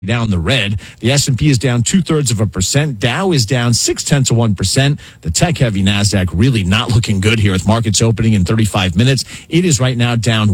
down the red. The S&P is down 0.2%. Dow is down 0.6%. The tech-heavy NASDAQ really not looking good here with markets opening in 35 minutes. It is right now down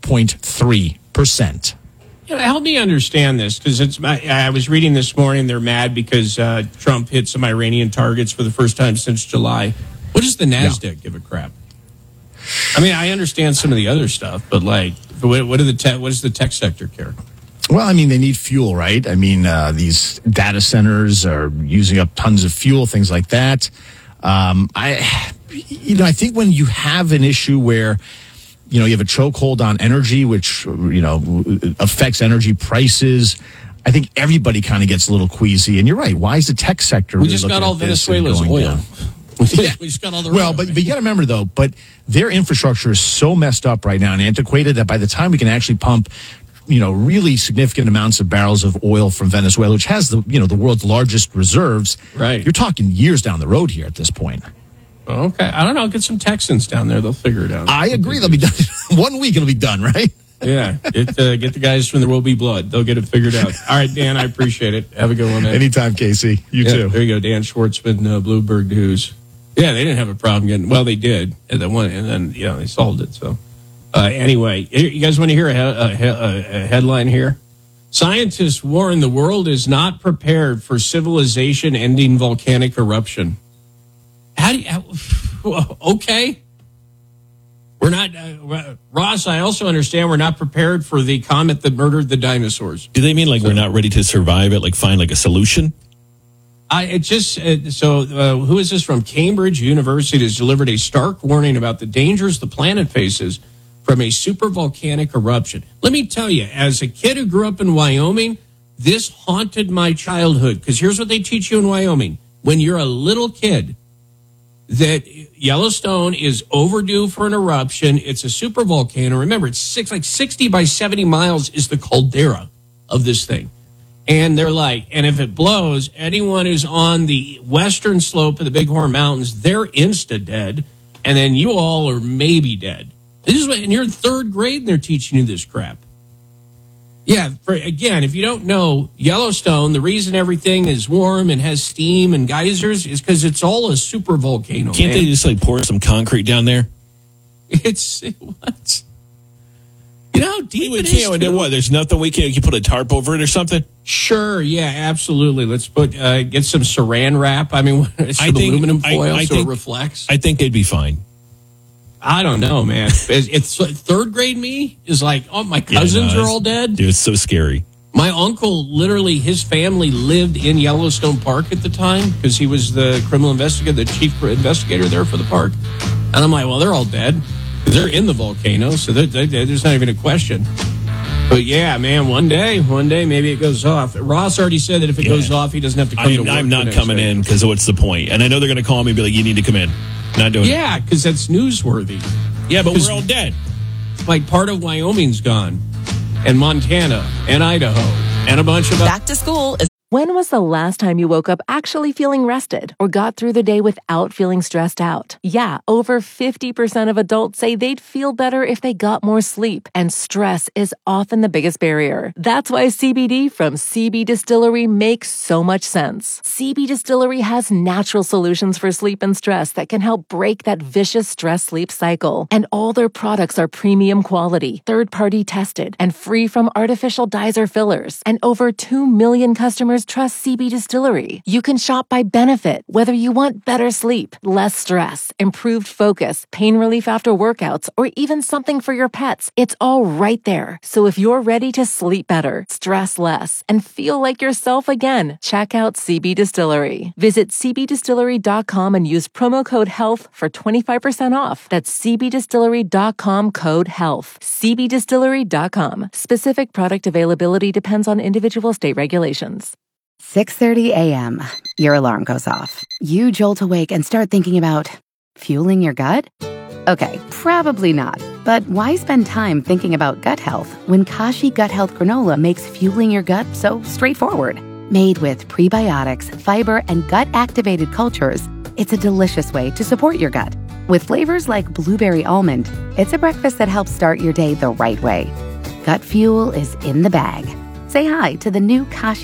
1.3%. Help me understand this, because I was reading this morning, they're mad because Trump hit some Iranian targets for the first time since July. What does the NASDAQ give a crap? I mean, I understand some of the other stuff, but what does the tech sector care? Well, I mean, they need fuel, right? I mean, these data centers are using up tons of fuel, things like that. I think when you have an issue where, you have a chokehold on energy, which, affects energy prices, I think everybody kind of gets a little queasy. And you're right. Why is the tech sector? We just got all Venezuela's oil. We just got all the well, but you got to remember, though, but their infrastructure is so messed up right now and antiquated that by the time we can actually pump really significant amounts of barrels of oil from Venezuela, which has the world's largest reserves. Right. You're talking years down the road here at this point. Okay. I don't know. Get some Texans down there. They'll figure it out. I agree. They'll be done. 1 week it'll be done, right? Yeah. Get the guys from There Will Be Blood. They'll get it figured out. All right, Dan, I appreciate it. Have a good one, man. Anytime, Casey. You too. There you go. Dan Schwartzman, Bloomberg News. Yeah, they didn't have a problem getting, well, they did. And then they solved it. So. Anyway, you guys want to hear a headline here? Scientists warn the world is not prepared for civilization-ending volcanic eruption. Okay. We're not, Ross, I also understand we're not prepared for the comet that murdered the dinosaurs. Do they mean we're not ready to survive it, find a solution? Who is this from? Cambridge University has delivered a stark warning about the dangers the planet faces from a supervolcanic eruption. Let me tell you, as a kid who grew up in Wyoming, this haunted my childhood. Because here's what they teach you in Wyoming. When you're a little kid, that Yellowstone is overdue for an eruption. It's a supervolcano. Remember, it's 60 by 70 miles is the caldera of this thing. And they're and if it blows, anyone who's on the western slope of the Bighorn Mountains, they're insta-dead. And then you all are maybe dead. And you're in third grade and they're teaching you this crap. Yeah, if you don't know, Yellowstone, the reason everything is warm and has steam and geysers is because it's all a super volcano. Can't they just pour some concrete down there? It's what? You know how deep it is? What? There's nothing we can. You put a tarp over it or something? Sure. Yeah. Absolutely. Let's get some Saran wrap. I mean, it's aluminum foil so it reflects. I think they'd be fine. I don't know, man. It's third grade me is my cousins are all dead. Dude, it's so scary. My uncle, literally, his family lived in Yellowstone Park at the time because he was the criminal investigator, the chief investigator there for the park. And I'm like, well, they're all dead. They're in the volcano, so there's not even a question. But yeah, man, one day, maybe it goes off. Ross already said that if it goes off, he doesn't have to come to work. I'm not coming in because what's the point? And I know they're going to call me and be like, you need to come in. Not doing it. Yeah, because that's newsworthy. Yeah, but we're all dead. Part of Wyoming's gone, and Montana, and Idaho, and a bunch of... Back to school is... When was the last time you woke up actually feeling rested or got through the day without feeling stressed out? Yeah, over 50% of adults say they'd feel better if they got more sleep, and stress is often the biggest barrier. That's why CBD from CB Distillery makes so much sense. CB Distillery has natural solutions for sleep and stress that can help break that vicious stress-sleep cycle. And all their products are premium quality, third-party tested, and free from artificial dyes or fillers. And over 2 million customers trust CB Distillery. You can shop by benefit, whether you want better sleep, less stress, improved focus, pain relief after workouts, or even something for your pets. It's all right there. So if you're ready to sleep better, stress less, and feel like yourself again, check out CB Distillery. Visit cbdistillery.com and use promo code HEALTH for 25% off. That's cbdistillery.com code HEALTH. cbdistillery.com. Specific product availability depends on individual state regulations. 6:30 a.m. Your alarm goes off. You jolt awake and start thinking about fueling your gut? Okay, probably not. But why spend time thinking about gut health when Kashi Gut Health Granola makes fueling your gut so straightforward? Made with prebiotics, fiber, and gut-activated cultures, it's a delicious way to support your gut. With flavors like blueberry almond, it's a breakfast that helps start your day the right way. Gut fuel is in the bag. Say hi to the new Kashi